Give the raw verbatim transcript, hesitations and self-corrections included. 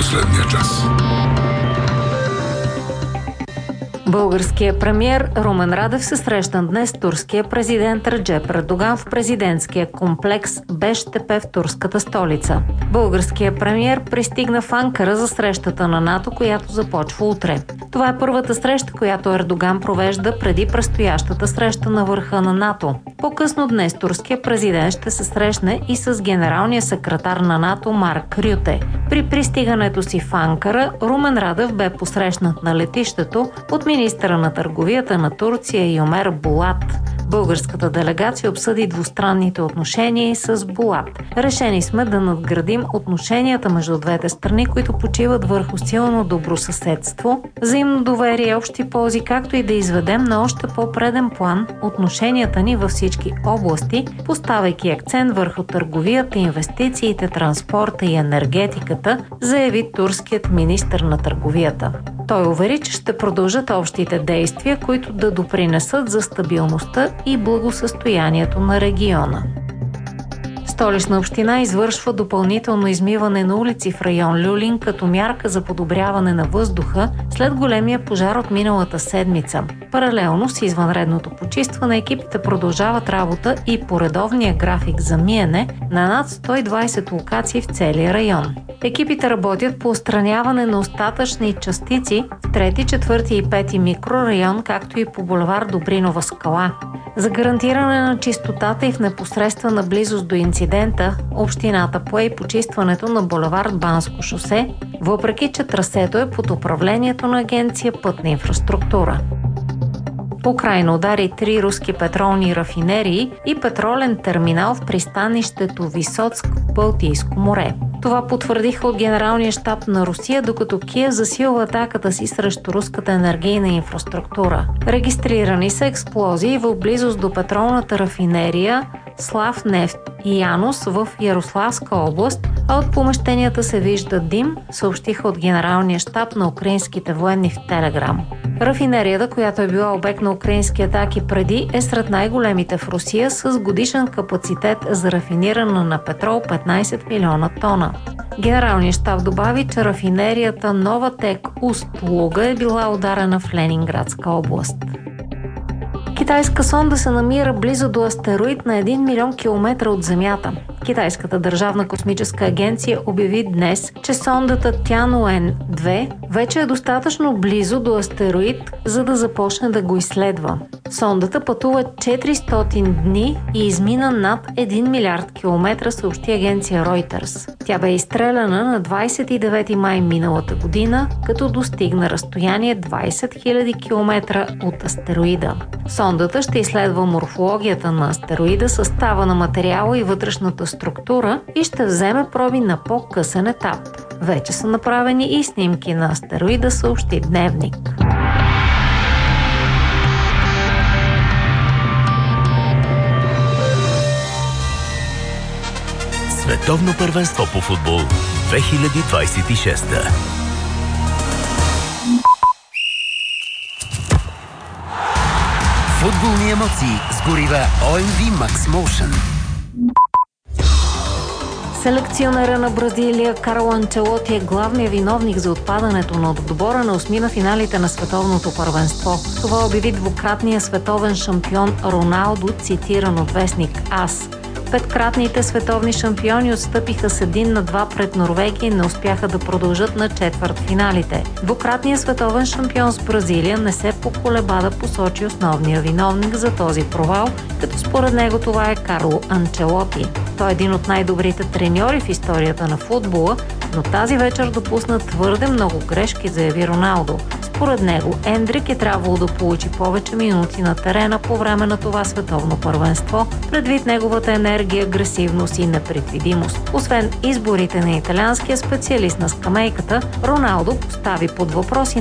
последния час. Българският премиер Румен Радев се срещна днес с турския президент Реджеп Ердоган в президентския комплекс Бештепе в турската столица. Българският премиер пристигна в Анкара за срещата на НАТО, която започва утре. Това е първата среща, която Ердоган провежда преди предстоящата среща на върха на НАТО. По-късно днес турският президент ще се срещне и с генералния секретар на НАТО Марк Рюте. При пристигането си в Анкара Румен Радев бе посрещнат на летището от министъра на търговията на Турция Юмер Булат. Българската делегация обсъди двустранните отношения с Булат. Решени сме да надградим отношенията между двете страни, които почиват върху силно добросъседство, взаимно доверие и общи ползи, както и да изведем на още по-преден план отношенията ни във всички области, поставяйки акцент върху търговията, инвестициите, транспорта и енергетиката, заяви турският министър на търговията. Той увери, че ще продължат общите действия, които да допринесат за стабилността и благосъстоянието на региона. Столична община извършва допълнително измиване на улици в район Люлин като мярка за подобряване на въздуха след големия пожар от миналата седмица. Паралелно с извънредното почистване, екипите продължават работа и по редовния график за миене на над сто и двадесет локации в целия район. Екипите работят по отстраняване на остатъчни частици в трети, четвърти и пети микрорайон, както и по булевард Добринова скала. За гарантиране на чистотата и в непосредствена близост до инцидента, общината пое и почистването на булевард Банско шосе, въпреки че трасето е под управлението на Агенция Пътна инфраструктура. Украйна удари три руски петролни рафинерии и петролен терминал в пристанището Висоцк в Балтийско море. Това потвърдиха от Генералния щаб на Русия, докато Киев засилва атаката си срещу руската енергийна инфраструктура. Регистрирани са експлозии в близост до петролната рафинерия Славнефт и Янус в Ярославска област, а от помещенията се вижда дим, съобщиха от Генералния щаб на украинските военни в Телеграм. Рафинерията, която е била обект на украински атаки преди, е сред най-големите в Русия с годишен капацитет за рафиниране на петрол петнадесет милиона тона. Генералният щаб добави, че рафинерията Новатек Уст-Луга е била ударена в Ленинградска област. Китайска сонда се намира близо до астероид на един милион километра от Земята. Китайската държавна космическа агенция обяви днес, че сондата Тянуен две вече е достатъчно близо до астероид, за да започне да го изследва. Сондата пътува четиристотин дни и измина над един милиард километра, съобщи агенция Reuters. Тя бе изстреляна на двадесет и девети май миналата година, като достигна разстояние двадесет хиляди километра от астероида. Сондата ще изследва морфологията на астероида, състава на материала и вътрешната структура и ще вземе проби на по-късен етап. Вече са направени и снимки на астероида, съобщи Дневник. Световно първенство по футбол две хиляди двадесет и шеста. Футболни емоции с горива О Ем Ви Max Motion. Селекционера на Бразилия Карло Анчелоти е главният виновник за отпадането на отбора на осми на финалите на световното първенство. Това обяви двукратният световен шампион Роналдо, цитиран от вестник АС. Петкратните световни шампиони отстъпиха с един на два пред Норвегия и не успяха да продължат на четвъртфиналите. Двукратният световен шампион с Бразилия не се поколеба да посочи основния виновник за този провал, като според него това е Карло Анчелоти. Той е един от най-добрите треньори в историята на футбола, но тази вечер допусна твърде много грешки, заяви Роналдо. Според него, Ендрик е трябвало да получи повече минути на терена по време на това световно първенство, предвид неговата енергия, агресивност и непредвидимост. Освен изборите на италианския специалист на скамейката, Роналдо постави под въпрос